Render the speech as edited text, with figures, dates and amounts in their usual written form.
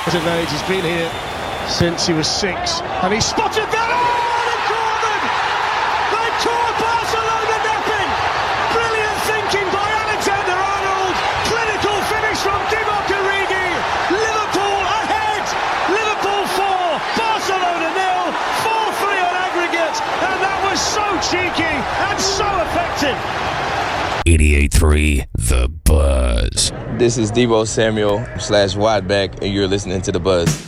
age. He's been here since he was 6, and he spotted that. Oh, they've caught them! They've caught Barcelona napping. Brilliant thinking by Alexander-Arnold. Clinical finish from Divock Origi. Liverpool ahead. Liverpool 4, Barcelona 0. 4-3 on aggregate, and that was so cheeky and so effective. 88.3 The Buzz. This is Deebo Samuel /Wattback, and you're listening to The Buzz.